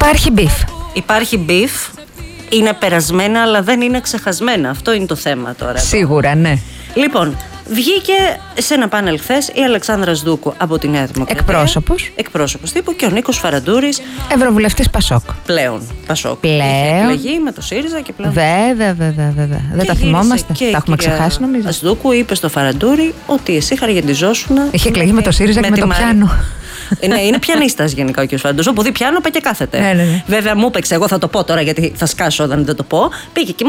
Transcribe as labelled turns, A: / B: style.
A: Υπάρχει μπιφ.
B: Υπάρχει μπιφ. Είναι περασμένα, αλλά δεν είναι ξεχασμένα. Αυτό είναι το θέμα τώρα.
A: Σίγουρα, ναι.
B: Λοιπόν, βγήκε σε ένα πάνελ χθες η Αλεξάνδρα Σδούκου από τη Νέα Δημοκρατία. Εκπρόσωπος τύπου, και ο Νίκος Φαραντούρης.
A: Ευρωβουλευτής Πασόκ.
B: Πλέον. Πασόκ.
A: Πλέον.
B: Είχε εκλεγεί με το ΣΥΡΙΖΑ και πλέον.
A: Βέβαια. Δεν τα θυμόμαστε. Τα έχουμε ξεχάσει, νομίζω.
B: Σδούκου είπε στο Φαραντούρη ότι εσύ χαραγεντιζόσουν.
A: Είχε εκλεγεί με το ΣΥΡΙΖΑ και με το πιάνο.
B: Ναι, είναι πιανίστας γενικά ο κ. Φαραντούρης. Όπου δει πιάνο, πάει και κάθεται.
A: Ναι.
B: Βέβαια μου έπαιξε, εγώ θα το πω τώρα γιατί θα σκάσω όταν δεν το πω. Πήγε και